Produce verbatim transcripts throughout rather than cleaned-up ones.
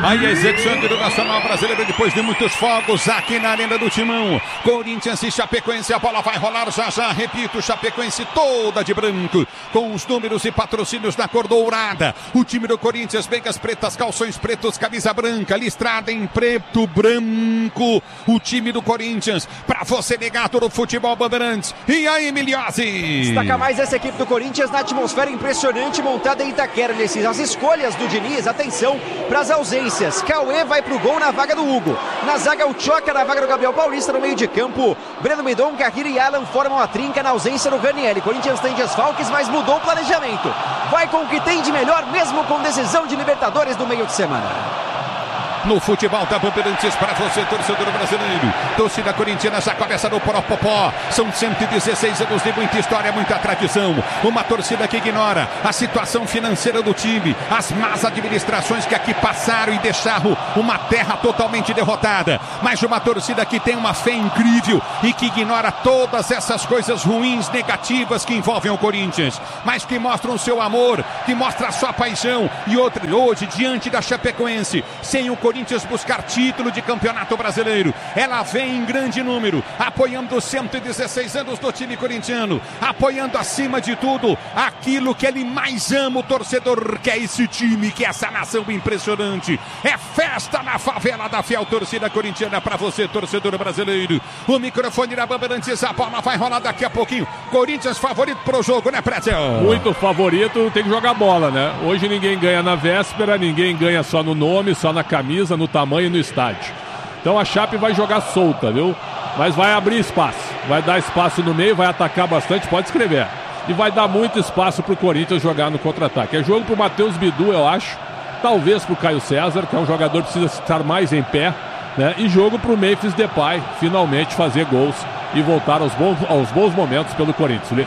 Aí a execução do Nacional Brasileiro depois de muitos fogos aqui na Arena do Timão. Corinthians e Chapecoense, a bola vai rolar já já, repito, Chapecoense toda de branco, com os números e patrocínios da cor dourada. O time do Corinthians, meias pretas, calções pretos, camisa branca, listrada em preto, branco. O time do Corinthians, pra você ligado no Futebol Bandeirantes. E aí, Miliose? Destaca mais essa equipe do Corinthians na atmosfera impressionante montada em Itaquera. As escolhas do Diniz, atenção para as ausências. Cauê vai pro gol na vaga do Hugo. Na zaga, o Choca na vaga do Gabriel Paulista. No meio de campo, Breno Midon, Carrilho e Alan formam a trinca na ausência do Ranieri. Corinthians tem desfalques, mas mudou o planejamento. Vai com o que tem de melhor, mesmo com decisão de Libertadores no meio de semana. No futebol da Bandeirantes para você, torcedor brasileiro. Torcida corintiana já começa no Poropopó. São cento e dezesseis anos de muita história, muita tradição. Uma torcida que ignora a situação financeira do time, as más administrações que aqui passaram e deixaram uma terra totalmente derrotada. Mas uma torcida que tem uma fé incrível e que ignora todas essas coisas ruins, negativas que envolvem o Corinthians, mas que mostram o seu amor, que mostra a sua paixão. E outra, hoje, diante da Chapecoense, sem o Corinthians Corinthians buscar título de campeonato brasileiro, ela vem em grande número, apoiando os cento e dezesseis anos do time corintiano, apoiando acima de tudo aquilo que ele mais ama, o torcedor, que é esse time, que é essa nação impressionante. É festa na favela da fiel torcida corintiana para você, torcedor brasileiro. O microfone da Bandeirantes, a bola vai rolar daqui a pouquinho. Corinthians favorito pro jogo, né, Pretzel? Muito favorito, tem que jogar bola, né? Hoje ninguém ganha na véspera, ninguém ganha só no nome, só na camisa, no tamanho e no estádio. Então a Chape vai jogar solta, viu? Mas vai abrir espaço, vai dar espaço no meio, vai atacar bastante, pode escrever. E vai dar muito espaço pro Corinthians jogar no contra-ataque. É jogo pro Matheus Bidu, eu acho. Talvez pro Caio César, que é um jogador que precisa estar mais em pé, né? E jogo pro Memphis Depay finalmente fazer gols e voltar aos bons, aos bons momentos pelo Corinthians, Luiz.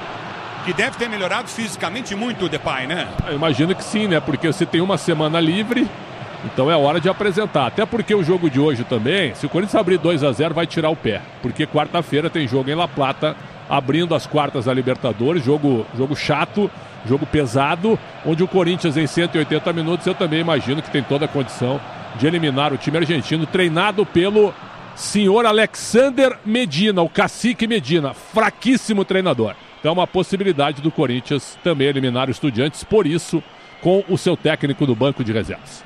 Que deve ter melhorado fisicamente muito o Depay, né? Eu imagino que sim, né? Porque você tem uma semana livre, então é hora de apresentar. Até porque o jogo de hoje também, se o Corinthians abrir dois a zero, vai tirar o pé. Porque quarta-feira tem jogo em La Plata, abrindo as quartas da Libertadores. Jogo, jogo chato, jogo pesado, onde o Corinthians em cento e oitenta minutos, eu também imagino que tem toda a condição de eliminar o time argentino, treinado pelo senhor Alexander Medina, o cacique Medina. Fraquíssimo treinador. Então é uma possibilidade do Corinthians também eliminar o Estudiantes, por isso, com o seu técnico do banco de reservas.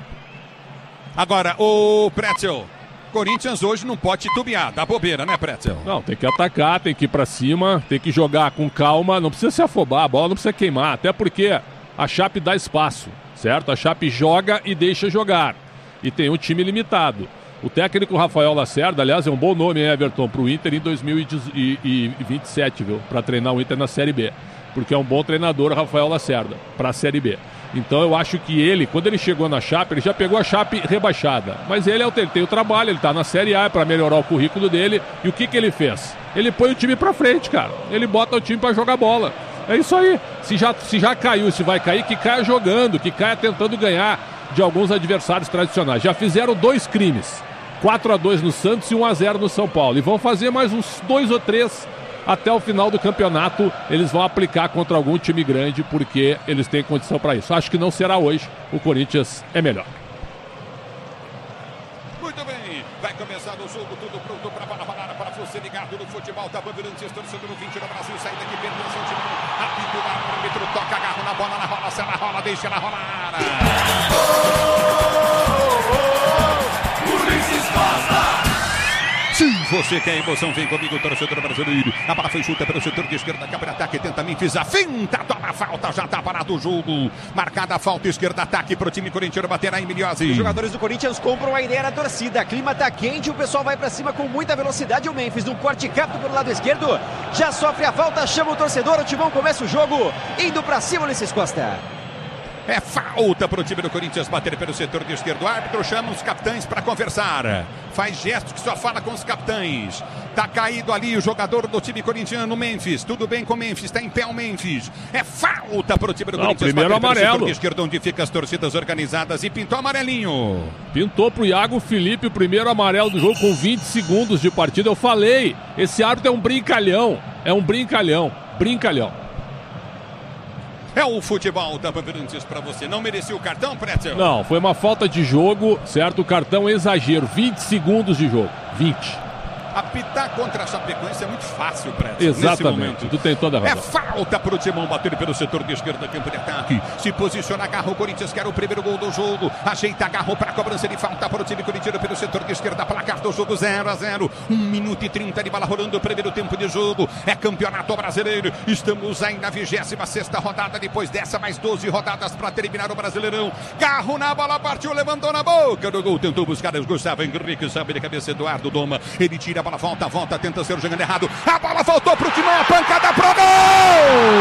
Agora, o Pretzel, Corinthians hoje não pode titubear, dá bobeira, né, Pretzel? Não, tem que atacar, tem que ir pra cima, tem que jogar com calma, não precisa se afobar, a bola não precisa queimar, até porque a Chape dá espaço, certo? A Chape joga e deixa jogar, e tem um time limitado. O técnico Rafael Lacerda, aliás, é um bom nome, hein, Everton, pro Inter em dois mil e vinte e sete, viu? Pra treinar o Inter na Série B, porque é um bom treinador, Rafael Lacerda, pra Série B. Então eu acho que ele, quando ele chegou na Chape, ele já pegou a Chape rebaixada. Mas ele, ele tem o trabalho, ele tá na Série A para melhorar o currículo dele. E o que que ele fez? Ele põe o time pra frente, cara. Ele bota o time pra jogar bola. É isso aí. Se já, se já caiu, se vai cair, que caia jogando, que caia tentando ganhar de alguns adversários tradicionais. Já fizeram dois crimes. quatro a dois no Santos e um a zero no São Paulo. E vão fazer mais uns dois ou três até o final do campeonato. Eles vão aplicar contra algum time grande, porque eles têm condição para isso. Acho que não será hoje. O Corinthians é melhor. Muito bem, vai começar o jogo, tudo pronto para a parada, para você ligado no futebol da Bandeirantes, torcendo no vinte do Brasil, saída aqui, pertenção de mão, apito o árbitro, toca, agarra na bola, na rola, se ela rola, deixa ela rolar. Ulisses Costa! Se você quer emoção, vem comigo, torcedor brasileiro. A bola foi chuta pelo setor de esquerda, cabe ataque, tenta Memphis, a finta, toma a falta, já tá parado o jogo. Marcada a falta, esquerda, ataque pro time corintiano, bater a Emiliose. Os jogadores do Corinthians compram a ideia da torcida, clima tá quente, o pessoal vai pra cima com muita velocidade. O Memphis no corte capto pelo lado esquerdo, já sofre a falta, chama o torcedor, o Timão começa o jogo, indo pra cima, Ulisses Costa. É falta para o time do Corinthians bater pelo setor de esquerdo. O árbitro chama os capitães para conversar. Faz gestos que só fala com os capitães. Tá caído ali o jogador do time corintiano, Memphis. Tudo bem com o Memphis, tá em pé o Memphis. É falta para o time do Não, Corinthians primeiro bater amarelo. pelo setor de esquerdo, onde ficam as torcidas organizadas. E pintou amarelinho. Pintou pro Iago Felipe o primeiro amarelo do jogo com vinte segundos de partida. Eu falei, esse árbitro é um brincalhão. É um brincalhão. Brincalhão. É o futebol da Bandeirantes para você. Não merecia o cartão, Pretzel? Não, foi uma falta de jogo, certo? O cartão exagero, vinte segundos de jogo, vinte. Apitar contra a Chapecoense é muito fácil, Pretzel. Exatamente, tu tem toda a razão. É falta para o Timão bater pelo setor de esquerda, campo de ataque. Se posiciona, agarra o Corinthians, quer o primeiro gol do jogo. Ajeita, agarrou para a cobrança de falta para o time corintiano pelo setor de esquerda. Placar do jogo zero a zero. um minuto e trinta de bala rolando o primeiro tempo de jogo. É campeonato brasileiro. Estamos aí na vigésima sexta rodada. Depois dessa, mais doze rodadas para terminar o Brasileirão. Garro na bola, partiu, levantou na boca do gol. Tentou buscar os Gustavo Henrique, sabe de cabeça Eduardo Doma. Ele tira a bola, volta, volta, tenta ser jogando errado. A bola voltou pro Timão, a pancada pro gol!